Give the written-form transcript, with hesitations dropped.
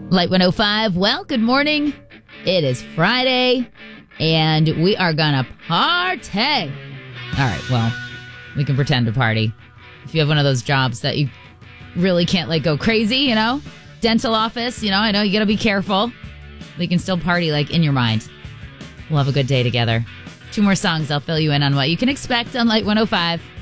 Light 105, well, good morning. It is Friday, and we are gonna party. All right, well, we can pretend to party. If you have one of those jobs that you really can't let go crazy, dental office, I know you gotta be careful. We can still party, in your mind. We'll have a good day together. 2 more songs, I'll fill you in on what you can expect on Light 105.